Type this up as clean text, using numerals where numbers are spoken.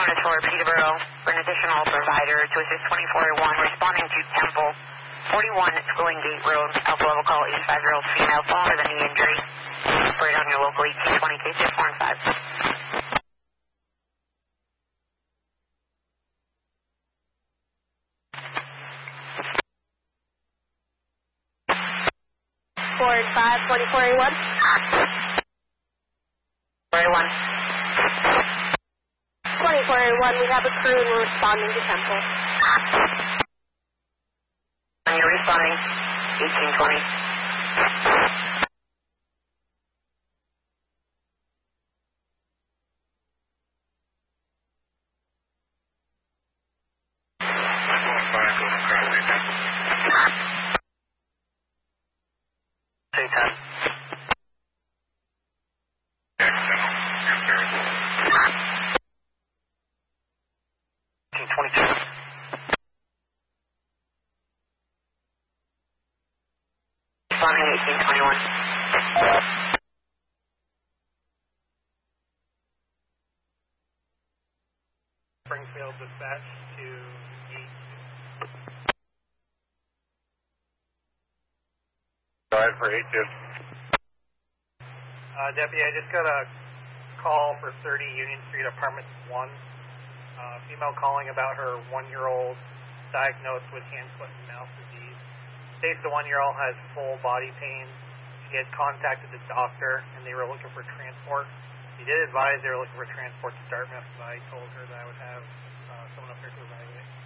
one is for Peterborough for an additional provider to assist 2401 responding to Temple 41 Schooling Gate Road, alpha level call 85-year-old female, fall under the knee injury. Operate on your local 1820 K615. Ford 5, 2481. 2481, we have a crew and we're responding to Temple. And you're responding 1820. Responding 1821. Springfield dispatch to Gate. Drive for 8 Deputy, I just got a call for 30 Union Street, Apartment 1. Female calling about her 1-year-old diagnosed with hand, foot, and mouth disease. States the 1-year-old has full body pain. She had contacted the doctor, and they were looking for transport. He did advise they were looking for transport to Dartmouth, but I told her that I would have someone up there to evaluate.